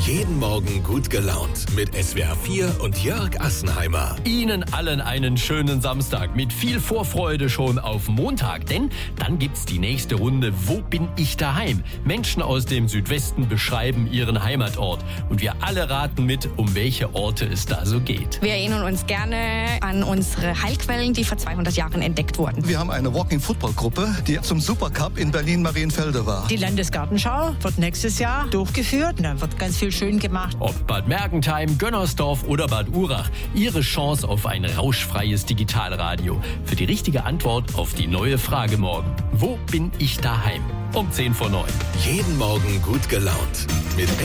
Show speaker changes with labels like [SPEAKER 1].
[SPEAKER 1] Jeden Morgen gut gelaunt mit SWR 4 und Jörg Assenheimer.
[SPEAKER 2] Ihnen allen einen schönen Samstag mit viel Vorfreude schon auf Montag, denn dann gibt's die nächste Runde Wo bin ich daheim? Menschen aus dem Südwesten beschreiben ihren Heimatort und wir alle raten mit, um welche Orte es da so geht.
[SPEAKER 3] Wir erinnern uns gerne an unsere Heilquellen, die vor 200 Jahren entdeckt wurden.
[SPEAKER 4] Wir haben eine Walking-Football-Gruppe, die zum Supercup in Berlin-Marienfelde war.
[SPEAKER 5] Die Landesgartenschau wird nächstes Jahr durchgeführt. Da wird ganz viel schön gemacht.
[SPEAKER 2] Ob Bad Mergentheim, Gönnersdorf oder Bad Urach, Ihre Chance auf ein rauschfreies Digitalradio. Für die richtige Antwort auf die neue Frage morgen. Wo bin ich daheim? Um 10 vor 9.
[SPEAKER 1] Jeden Morgen gut gelaunt mit